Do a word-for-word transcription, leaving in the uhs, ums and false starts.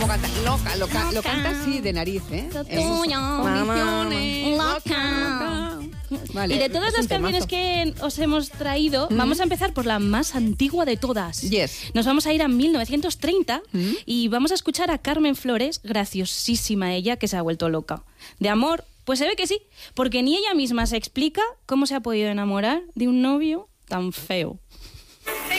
como canta. Loca, loca, lo canta así de nariz, ¿eh? Condiciones, loca. Vale, y de todas las canciones que os hemos traído, mm-hmm. vamos a empezar por la más antigua de todas. Yes. Nos vamos a ir a mil novecientos treinta mm-hmm. y vamos a escuchar a Carmen Flores, graciosísima ella, que se ha vuelto loca. De amor, pues se ve que sí, porque ni ella misma se explica cómo se ha podido enamorar de un novio tan feo.